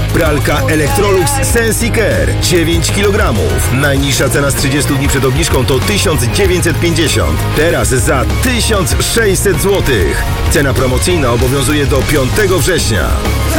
Pralka Electrolux Sensicare 9 kg. Najniższa cena z 30 dni przed obniżką to 1950. Teraz za 1600 zł. Cena promocyjna obowiązuje do 5 września.